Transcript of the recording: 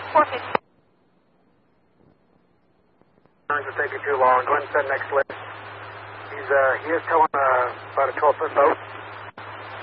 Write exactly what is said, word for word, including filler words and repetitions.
four fifty. Lines are taking too long. Glenn said next lift. He's, uh, he is towing uh, about a twelve-foot boat.